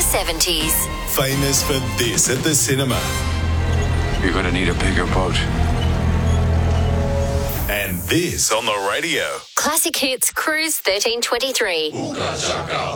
70s. Famous for this at the cinema. You're going to need a bigger boat. And this on the radio. Classic Hits Cruise 1323.